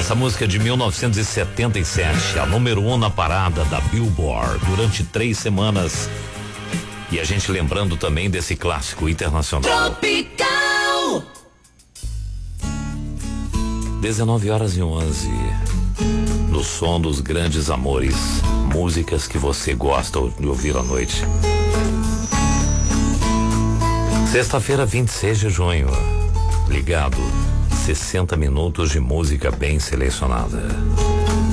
Essa música é de 1977, a número 1 na parada da Billboard durante 3 semanas. E a gente lembrando também desse clássico internacional. Tropical. 19h11. No som dos grandes amores, músicas que você gosta de ouvir à noite. Sexta-feira, 26 de junho. Ligado, 60 minutos de música bem selecionada.